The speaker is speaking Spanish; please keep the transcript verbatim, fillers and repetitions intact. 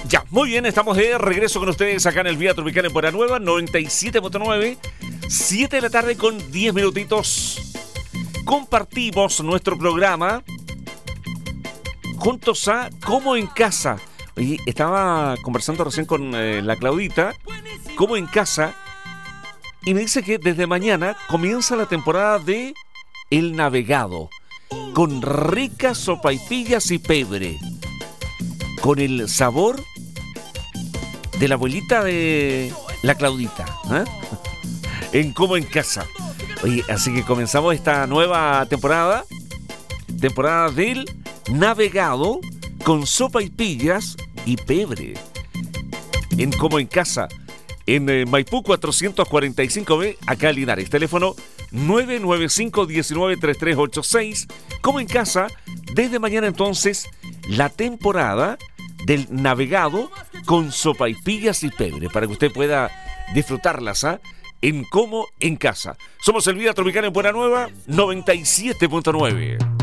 Ya, muy bien, estamos de regreso con ustedes acá en el Vía Tropical en Buena Nueva, noventa y siete punto nueve, siete de la tarde con diez minutitos. Compartimos nuestro programa juntos a Como en Casa. Oye, estaba conversando recién con eh, la Claudita, Como en Casa, y me dice que desde mañana comienza la temporada de El Navegado, con ricas sopaipillas y pebre, con el sabor de la abuelita de la Claudita, ¿eh? En Como en Casa. Oye, así que comenzamos esta nueva temporada, temporada del Navegado, con sopaipillas y pebre, en Como en Casa, en eh, Maipú cuatrocientos cuarenta y cinco B, acá en Linares. Teléfono nueve nueve cinco, uno nueve, tres tres ocho seis. Como en Casa, desde mañana entonces, la temporada del Navegado con sopaipillas y pebre, para que usted pueda disfrutarlas, ¿ah? En Como en Casa. Somos el Vía Tropical en Buena Nueva, noventa y siete punto nueve.